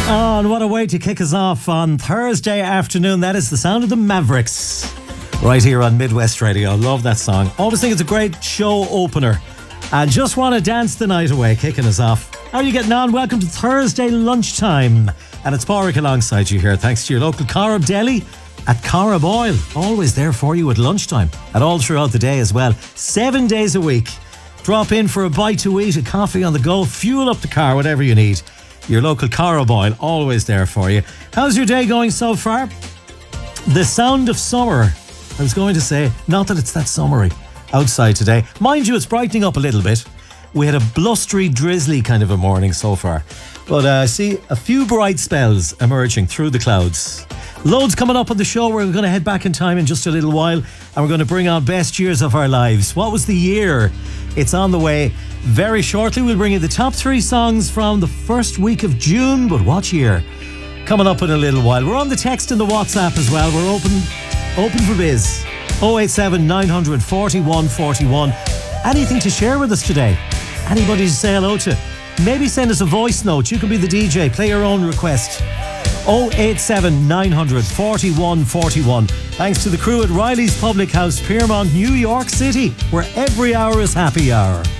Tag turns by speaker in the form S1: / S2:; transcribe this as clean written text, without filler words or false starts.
S1: Oh, and what a way to kick us off on Thursday afternoon. That is the sound of the Mavericks right here on Midwest Radio. Love that song. Always think it's a great show opener. And just want to dance the night away, kicking us off. How are you getting on? Welcome to Thursday lunchtime. And it's Pádraig alongside you here, thanks to your local Carib Deli at Carib Oil. Always there for you at lunchtime and all throughout the day as well. 7 days a week. Drop in for a bite to eat, a coffee on the go, fuel up the car, whatever you need. Your local Carib Oil, always there for you. How's your day going so far? The sound of summer. I was going to say, not that it's that summery outside today. Mind you, it's brightening up a little bit. We had a blustery, drizzly kind of a morning so far. But I see a few bright spells emerging through the clouds. Loads coming up on the show. We're going to head back in time in just a little while and we're going to bring on best years of our lives. What was the year? It's on the way very shortly. We'll bring you the top 3 songs from the first week of June, but what year? Coming up in a little while. We're on the text and the WhatsApp as well. We're open for biz. 087 900 4141. Anything to share with us today? Anybody to say hello to? Maybe send us a voice note. You can be the DJ. Play your own request. 087 900 4141. Thanks to the crew at Riley's Public House, Piermont, New York City, where every hour is happy hour.